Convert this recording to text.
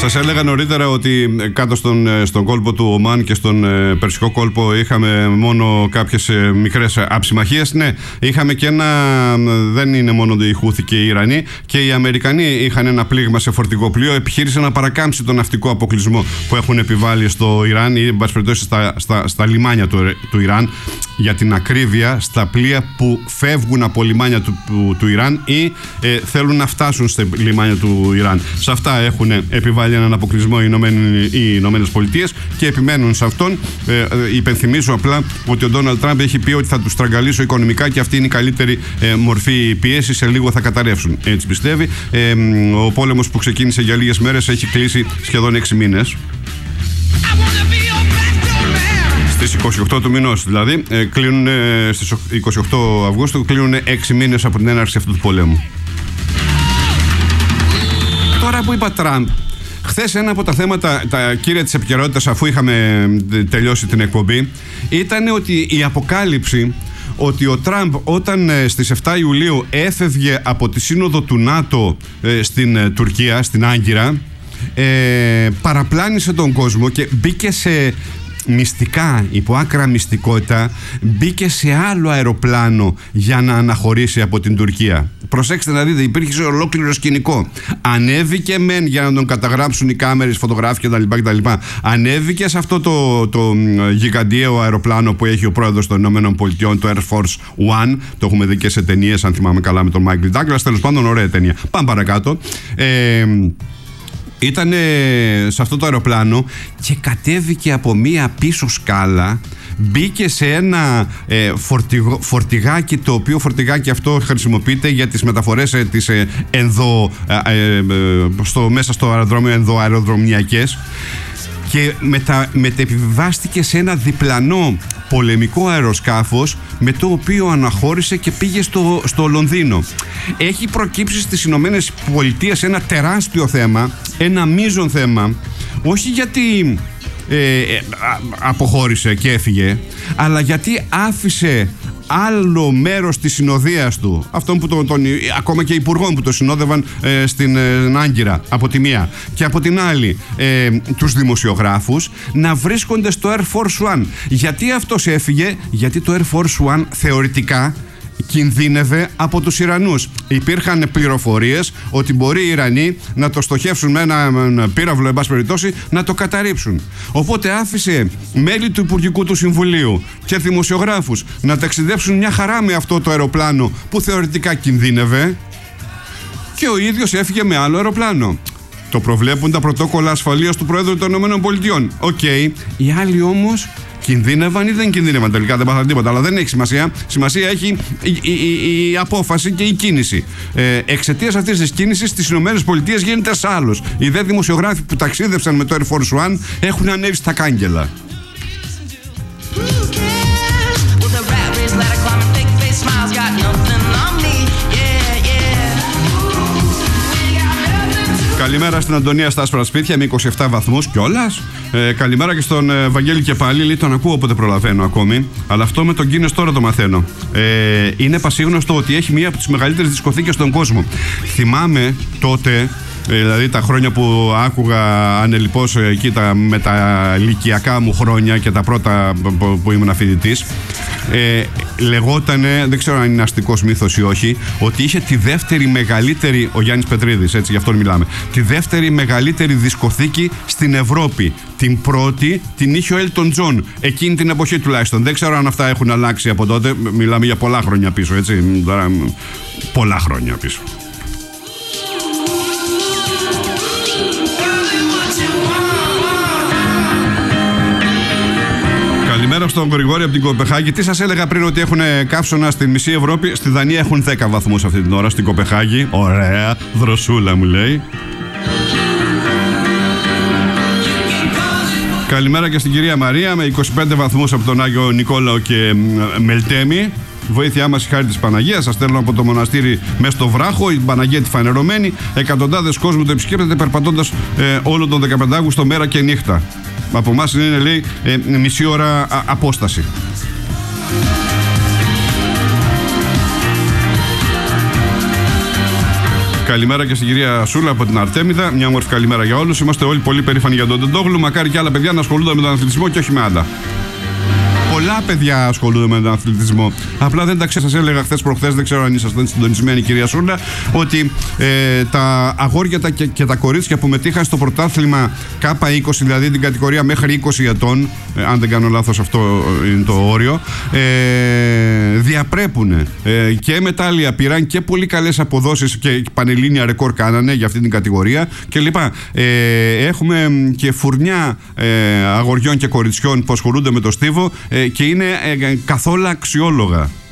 Σας έλεγα νωρίτερα ότι κάτω στον κόλπο του Ομάν και στον Περσικό κόλπο είχαμε μόνο κάποιες μικρές αψημαχίες. Ναι, είχαμε και δεν είναι μόνο οι Χούθοι και οι Ιρανοί, και οι Αμερικανοί είχαν ένα πλήγμα σε φορτηγό πλοίο. Επιχείρησε να παρακάμψει τον ναυτικό αποκλεισμό που έχουν επιβάλει στο Ιράν ή, εν πάση περιπτώσει, στα λιμάνια του Ιράν. Για την ακρίβεια, στα πλοία που φεύγουν από λιμάνια του Ιράν ή θέλουν να φτάσουν στα λιμάνια του Ιράν. Σε αυτά έχουν επιβάλει έναν αποκλεισμό οι Ηνωμένες Πολιτείες και επιμένουν σε αυτόν. Υπενθυμίζω απλά ότι ο Ντόναλντ Τραμπ έχει πει ότι θα τους στραγγαλίσω οικονομικά και αυτή είναι η καλύτερη μορφή πίεση. Σε λίγο θα καταρρεύσουν. Έτσι πιστεύει. Ο πόλεμος που ξεκίνησε για λίγες μέρες έχει κλείσει σχεδόν 6 μήνες. Στις 28 του μηνός δηλαδή, στις 28 Αυγούστου κλείνουν 6 μήνες από την έναρξη αυτού του πολέμου. Τώρα που είπα Τραμπ, χθες ένα από τα θέματα, τα κύρια της επικαιρότητας, αφού είχαμε τελειώσει την εκπομπή, ήταν ότι η αποκάλυψη ότι ο Τραμπ όταν στις 7 Ιουλίου έφευγε από τη σύνοδο του ΝΑΤΟ στην Τουρκία, στην Άγκυρα, παραπλάνησε τον κόσμο και μπήκε σε μυστικά, υπό άκρα μυστικότητα, μπήκε σε άλλο αεροπλάνο για να αναχωρήσει από την Τουρκία. Προσέξτε να δείτε, υπήρχε ολόκληρο σκηνικό. Ανέβηκε μεν για να τον καταγράψουν οι κάμερες, φωτογράφοι κτλ. Ανέβηκε σε αυτό το γιγαντιαίο αεροπλάνο που έχει ο πρόεδρος των ΗΠΑ, το Air Force One. Το έχουμε δει και σε ταινίες, αν θυμάμαι καλά, με τον Μάικλ Ντάγκλας. Τέλος πάντων, ωραία ταινία. Πάμε παρακάτω. Ήταν σε αυτό το αεροπλάνο και κατέβηκε από μία πίσω σκάλα, μπήκε σε ένα φορτηγάκι, το οποίο φορτηγάκι αυτό χρησιμοποιείται για τις μεταφορές μέσα στο αεροδρόμιο, ενδοαεροδρομιακές, και μετεπιβάστηκε σε ένα διπλανό πολεμικό αεροσκάφος, με το οποίο αναχώρησε και πήγε στο Λονδίνο. Έχει προκύψει στις Ηνωμένες Πολιτείες ένα τεράστιο θέμα, ένα μείζον θέμα, όχι γιατί αποχώρησε και έφυγε, αλλά γιατί άφησε άλλο μέρος της συνοδείας του, αυτόν που ακόμα και υπουργών που το συνόδευαν στην Άγκυρα από τη μία, και από την άλλη τους δημοσιογράφους, να βρίσκονται στο Air Force One. Γιατί αυτός έφυγε? Γιατί το Air Force One θεωρητικά κινδύνευε από τους Ιρανούς. Υπήρχαν πληροφορίες ότι μπορεί οι Ιρανοί να το στοχεύσουν με ένα πύραυλο, εν πάση περιπτώσει, να το καταρρίψουν. Οπότε άφησε μέλη του Υπουργικού του Συμβουλίου και δημοσιογράφους να ταξιδέψουν μια χαρά με αυτό το αεροπλάνο που θεωρητικά κινδύνευε, και ο ίδιος έφυγε με άλλο αεροπλάνο. Το προβλέπουν τα πρωτόκολλα ασφαλείας του Προέδρου των ΗΠΑ. Οκ. Οι άλλοι όμως κινδύνευαν ή δεν κινδύνευαν? Τελικά δεν πάθαν τίποτα, αλλά δεν έχει σημασία. Σημασία έχει η απόφαση και η κίνηση. Εξαιτίας αυτής της κίνησης στις ΗΠΑ γίνεται άλλος. Οι δε δημοσιογράφοι που ταξίδευσαν με το Air Force One έχουν ανέβει στα κάγκελα. Καλημέρα στην Αντωνία στα άσπρα σπίτια με 27 βαθμούς κιόλας. Καλημέρα και στον Βαγγέλη και πάλι. Λέει, τον ακούω όποτε προλαβαίνω ακόμη. Αλλά αυτό με τον Guinness τώρα το μαθαίνω. Είναι πασίγνωστο ότι έχει μία από τις μεγαλύτερες δισκοθήκες στον κόσμο. Θυμάμαι τότε, δηλαδή τα χρόνια που άκουγα ανελιπώς εκεί με τα λυκειακά μου χρόνια και τα πρώτα που ήμουν φοιτητής, λεγότανε, δεν ξέρω αν είναι αστικός μύθος ή όχι, ότι είχε τη δεύτερη μεγαλύτερη, ο Γιάννης Πετρίδης, έτσι γι' αυτόν μιλάμε, τη δεύτερη μεγαλύτερη δισκοθήκη στην Ευρώπη. Την πρώτη την είχε ο Έλτον Τζον, εκείνη την εποχή τουλάχιστον. Δεν ξέρω αν αυτά έχουν αλλάξει από τότε. Μιλάμε για πολλά χρόνια πίσω, έτσι. Πολλά χρόνια πίσω. Καλημέρα στον Γρηγόρη από την Κοπεχάγη. Τι σας έλεγα πριν, ότι έχουν καύσωνα στη μισή Ευρώπη? Στη Δανία έχουν 10 βαθμούς αυτή την ώρα, στην Κοπεχάγη. Ωραία, δροσούλα μου λέει. Καλημέρα και στην κυρία Μαρία με 25 βαθμούς από τον Άγιο Νικόλαο και Μελτέμι. Βοήθειά μας η χάρη της Παναγίας. Σας στέλνω από το μοναστήρι μέσα στο βράχο, η Παναγία τη φανερωμένη. Εκατοντάδες κόσμου το επισκέπτεται περπατώντας όλο τον 15 Αύγουστο μέρα και νύχτα. Από εμάς είναι, λέει, μισή ώρα απόσταση. Καλημέρα και στην κυρία Σούλα από την Αρτέμιδα. Μια όμορφη καλημέρα για όλους. Είμαστε όλοι πολύ περήφανοι για τον Τεντόγλου. Μακάρι και άλλα παιδιά να ασχολούνται με τον αθλητισμό και όχι με άλλα. Πολλά παιδιά ασχολούνται με τον αθλητισμό. Απλά δεν τα ξέρω. Σας έλεγα προχθές, δεν ξέρω αν ήσασταν συντονισμένοι, κυρία Σούλα, ότι τα αγόρια και τα κορίτσια που μετήχαν στο πρωτάθλημα K20, δηλαδή την κατηγορία μέχρι 20 ετών, αν δεν κάνω λάθος, αυτό είναι το όριο, διαπρέπουν και μετάλλια πήραν και πολύ καλές αποδόσεις και πανελλήνια ρεκόρ κάνανε για αυτή την κατηγορία κλπ. Έχουμε και φουρνιά αγοριών και κοριτσιών που ασχολούνται με το στίβο και είναι καθόλου αξιόλογα.